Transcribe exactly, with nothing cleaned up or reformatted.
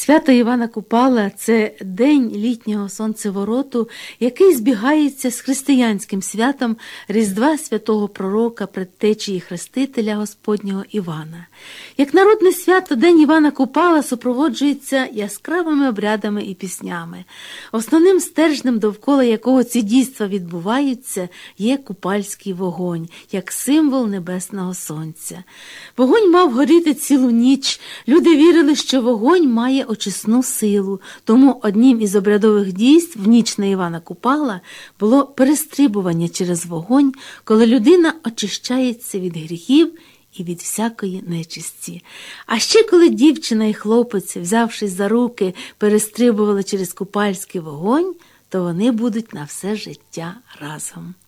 Свято Івана Купала – це день літнього сонцевороту, який збігається з християнським святом Різдва святого пророка, предтечії Хрестителя Господнього Івана. Як народне свято, День Івана Купала супроводжується яскравими обрядами і піснями. Основним стержнем, довкола якого ці дійства відбуваються, є купальський вогонь, як символ небесного сонця. Вогонь мав горіти цілу ніч. Люди вірили, що вогонь має очисну силу, тому одним із обрядових дійств в ніч на Івана Купала було перестрибування через вогонь, коли людина очищається від гріхів і від всякої нечисті. А ще коли дівчина і хлопець, взявшись за руки, перестрибували через купальський вогонь, то вони будуть на все життя разом.